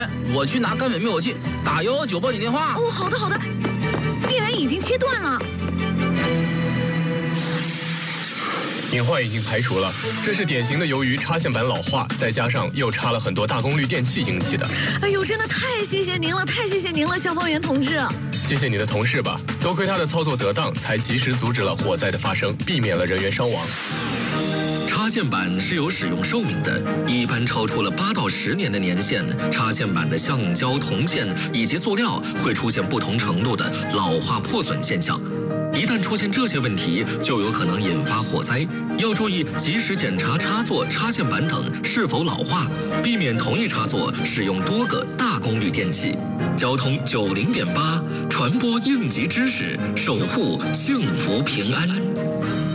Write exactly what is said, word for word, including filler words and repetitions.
我去拿干粉灭火器，打幺幺九报警电话。 哦，好的好的，电源已经切断了。 隐患已经排除了，这是典型的由于插线板老化，再加上又插了很多大功率电器引起的。 哎呦，真的太谢谢您了，太谢谢您了，消防员同志。 谢谢你的同事吧，多亏他的操作得当，才及时阻止了火灾的发生，避免了人员伤亡。 插线板是有使用寿命的，一般超出了八到十年的年限，插线板的橡胶、铜线以及塑料会出现不同程度的老化破损现象。一旦出现这些问题，就有可能引发火灾。要注意及时检查插座、插线板等是否老化，避免同一插座使用多个大功率电器。交通九零点八，传播应急知识，守护幸福平安。